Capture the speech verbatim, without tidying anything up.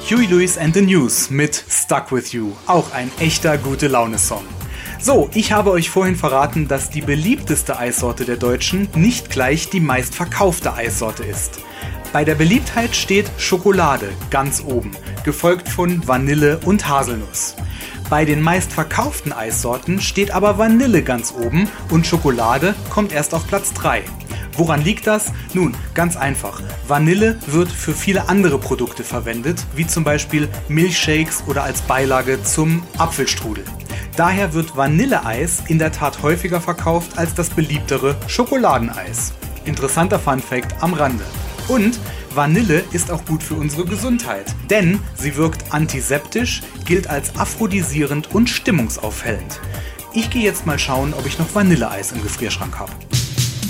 Huey Lewis and the News mit Stuck With You, auch ein echter Gute-Laune-Song. So, ich habe euch vorhin verraten, dass die beliebteste Eissorte der Deutschen nicht gleich die meistverkaufte Eissorte ist. Bei der Beliebtheit steht Schokolade ganz oben, gefolgt von Vanille und Haselnuss. Bei den meistverkauften Eissorten steht aber Vanille ganz oben und Schokolade kommt erst auf Platz drei. Woran liegt das? Nun, ganz einfach. Vanille wird für viele andere Produkte verwendet, wie zum Beispiel Milchshakes oder als Beilage zum Apfelstrudel. Daher wird Vanilleeis in der Tat häufiger verkauft als das beliebtere Schokoladeneis. Interessanter Funfact am Rande. Und Vanille ist auch gut für unsere Gesundheit, denn sie wirkt antiseptisch, gilt als aphrodisierend und stimmungsaufhellend. Ich gehe jetzt mal schauen, ob ich noch Vanilleeis im Gefrierschrank habe.